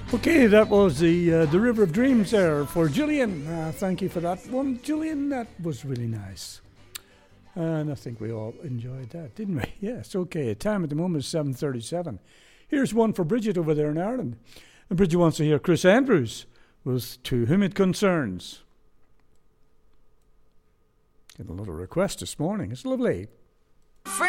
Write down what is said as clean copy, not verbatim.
Okay, that was the River of Dreams there for Gillian. Thank you for that one, Gillian. That was really nice. And I think we all enjoyed that, didn't we? Yes, okay. Time at the moment is 7:37. Here's one for Bridget over there in Ireland. And Bridget wants to hear Chris Andrews with To Whom It Concerns. Get a lot of requests this morning. It's lovely.